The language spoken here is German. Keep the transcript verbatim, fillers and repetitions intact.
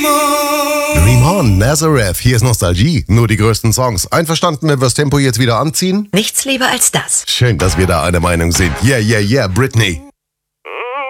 Dream on, Nazareth, hier ist Nostalgie. Nur die größten Songs. Einverstanden, wenn wir das Tempo jetzt wieder anziehen? Nichts lieber als das. Schön, dass wir da einer Meinung sind. Yeah, yeah, yeah, Britney.